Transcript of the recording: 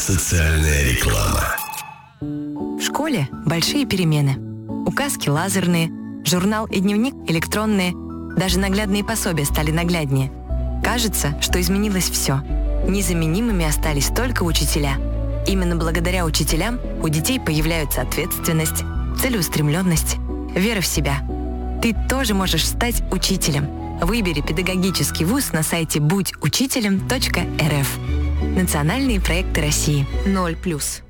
Социальная реклама. В школе большие перемены. Указки лазерные, журнал и дневник электронные, даже наглядные пособия стали нагляднее. Кажется, что изменилось все. Незаменимыми остались только учителя. Именно благодаря учителям у детей появляются ответственность, целеустремленность, вера в себя. Ты тоже можешь стать учителем. Выбери педагогический вуз на сайте будьучителем.рф. Национальные проекты России. 0+.